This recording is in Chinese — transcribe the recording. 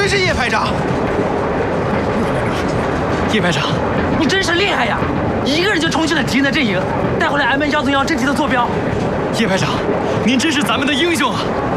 真是叶排长！ 叶排长，你真是厉害呀！一个人就冲进了敌人的阵营，带回来俺们妖宗妖真题的坐标。 叶排长，您真是咱们的英雄啊！